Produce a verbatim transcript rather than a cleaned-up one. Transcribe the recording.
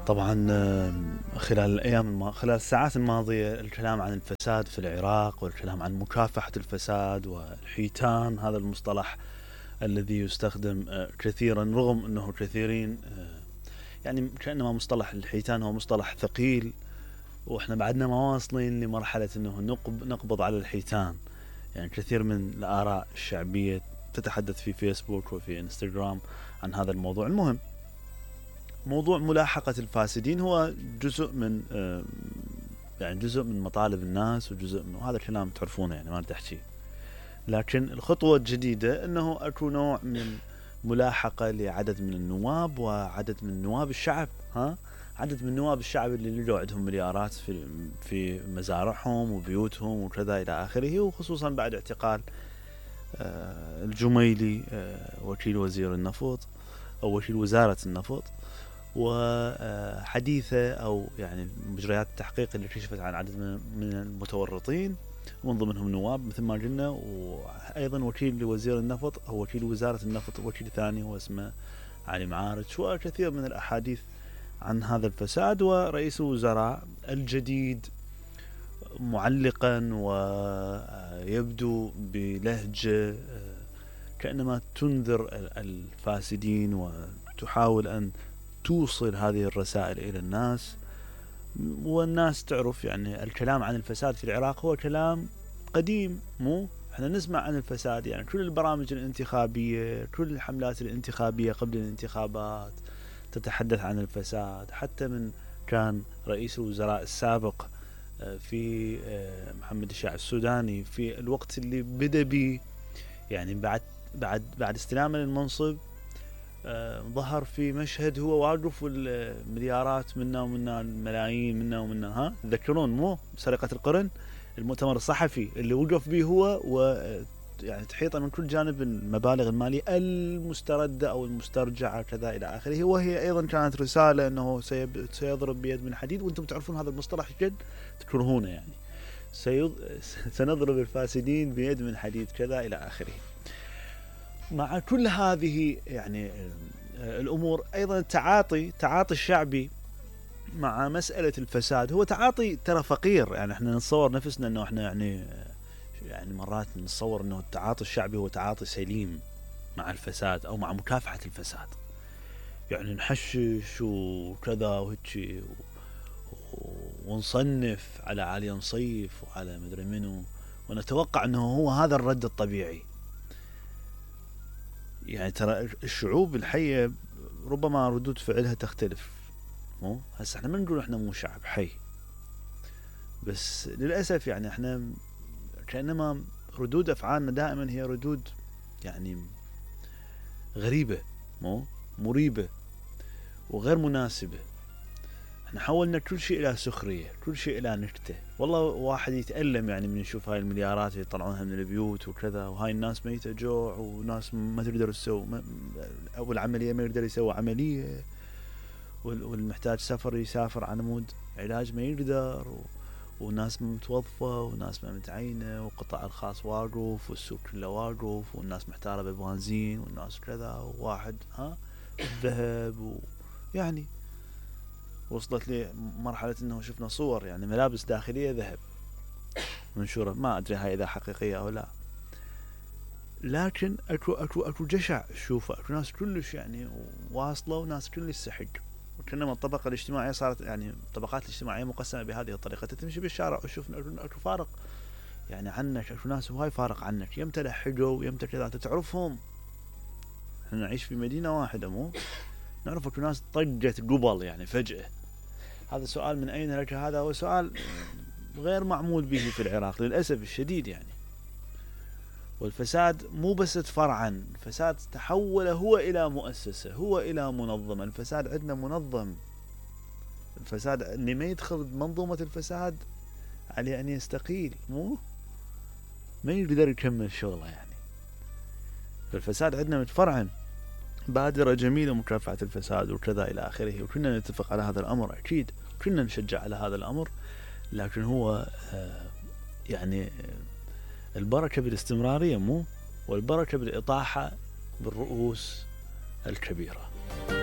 طبعا خلال الأيام الم... خلال الساعات الماضية الكلام عن الفساد في العراق والكلام عن مكافحة الفساد والحيتان، هذا المصطلح الذي يستخدم كثيرا رغم أنه كثيرين يعني كأنما مصطلح الحيتان هو مصطلح ثقيل، وإحنا بعدنا ما واصلين لمرحلة أنه نقب... نقبض على الحيتان. يعني كثير من الآراء الشعبية تتحدث في فيسبوك وفي انستغرام عن هذا الموضوع. المهم، موضوع ملاحقة الفاسدين هو جزء من يعني جزء من مطالب الناس وجزء من هذا الكلام تعرفونه، يعني ما تحكي. لكن الخطوة الجديدة انه اكو نوع من ملاحقة لعدد من النواب وعدد من نواب الشعب، ها عدد من نواب الشعب اللي لقوا عندهم مليارات في في مزارعهم وبيوتهم وكذا الى اخره، وخصوصا بعد اعتقال الجميلي وكيل وزير النفط او وكيل وزارة النفط، وحديثة أو يعني مجريات التحقيق اللي كشفت عن عدد من المتورطين ومن ضمنهم نواب مثل ما قلنا، وأيضا وكيل وزير النفط أو وكيل وزارة النفط، وكيل ثاني هو اسمه علي معارج، وكثير من الأحاديث عن هذا الفساد. ورئيس الوزراء الجديد معلقا ويبدو بلهجة كأنما تنذر الفاسدين وتحاول أن توصل هذه الرسائل إلى الناس. والناس تعرف يعني الكلام عن الفساد في العراق هو كلام قديم، مو احنا نسمع عن الفساد، يعني كل البرامج الانتخابية كل الحملات الانتخابية قبل الانتخابات تتحدث عن الفساد. حتى من كان رئيس الوزراء السابق في محمد الشاع السوداني في الوقت اللي بدأ به، يعني بعد بعد بعد استلامه للمنصب آه ظهر في مشهد هو واقف والمليارات منا ومنا، الملايين منا ومنا، ها تذكرون مو سرقة القرن؟ المؤتمر الصحفي اللي وقف به هو و يعني تحيط من كل جانب المبالغ المالية المستردة أو المسترجعة كذا إلى آخره، وهي أيضا كانت رسالة أنه سيضرب بيد من حديد. وأنتم تعرفون هذا المصطلح جد تكرهونه، يعني سيض... سنضرب الفاسدين بيد من حديد كذا إلى آخره. مع كل هذه يعني الأمور أيضا التعاطي تعاطي الشعبي مع مسألة الفساد هو تعاطي ترى فقير. يعني احنا نتصور نفسنا انه احنا يعني يعني مرات نتصور انه التعاطي الشعبي هو تعاطي سليم مع الفساد او مع مكافحة الفساد، يعني نحشش وكذا وهيك ونصنف على علي نصيف وعلى مدري منو، ونتوقع انه هو هذا الرد الطبيعي. يعني ترى الشعوب الحية ربما ردود فعلها تختلف، مو هسه احنا ما نقول احنا مو شعب حي، بس للأسف يعني احنا كأنما ردود أفعالنا دائما هي ردود يعني غريبة، مو مريبة وغير مناسبة. احنا حولنا كل شيء إلى سخرية، كل شيء إلى نكتة. والله واحد يتألم يعني من يشوف هاي المليارات اللي يطلعونها من البيوت وكذا، وهاي الناس ميتة جوع وناس ما تقدر تسوي أو العملية ما يقدر يسوي عملية، والمحتاج سفر يسافر على مود علاج ما يقدر، وناس متوظفة وناس ما متعينة، وقطاع الخاص واقف والسوق كله واقف، والناس محتارة ببنزين والناس كذا، وواحد ها الذهب، ويعني وصلت لي مرحلة انه شفنا صور يعني ملابس داخلية ذهب منشورة، ما ادري هاي اذا حقيقية او لا، لكن اكو اكو اكو جشع شوفه، اكو ناس كلش يعني واصلة وناس كلش سحق، وكأنما الطبقة الاجتماعية صارت يعني الطبقات الاجتماعية مقسمة بهذه الطريقة. تمشي بالشارع وشوف اكو فارق يعني عنك، اكو ناس وهاي فارق عنك، يمتى لحقوا يمتى كذا تعرفهم. احنا نعيش في مدينة واحدة، مو نعرف اكو ناس طجت قبل يعني فجأة. هذا سؤال من اين لك؟ هذا هو سؤال غير معمول به في العراق للأسف الشديد يعني. والفساد مو بس تفرعا، الفساد تحول هو إلى مؤسسة، هو إلى منظمة. الفساد عندنا منظم، الفساد اللي ما يدخل بمنظومة الفساد عليه أن يستقيل، مو ما يقدر يكمل شغله يعني. فالفساد عندنا متفرعن، بادرة جميلة مكافحة الفساد وكذا إلى آخره، وكنا نتفق على هذا الأمر أكيد، وكنا نشجع على هذا الأمر. لكن هو آه يعني البركة بالاستمرارية، مو والبركة بالإطاحة بالرؤوس الكبيرة.